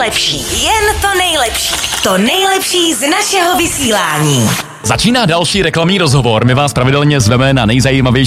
nejlepší, jen to nejlepší. To nejlepší z našeho vysílání. Začíná další reklamní rozhovor. My vás pravidelně zveme na nejzajímavější